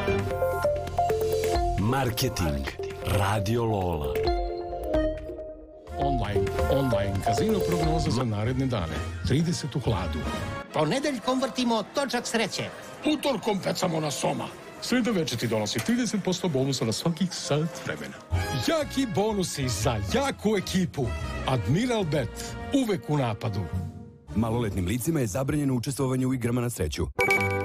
Marketing Radio Lola. Online kazino prognoza za naredne dane. 30 u hladu. Ponedeljkom vrtimo točak sreće. Utorkom pecamo na soma. Sreda večer ti donosi 30% bonusa na svakih sat vremena. Jaki bonusi za jaku ekipu. Admiral Bet. Uvek u napadu. Maloletnim licima je zabranjeno učestvovanje u igrama na sreću.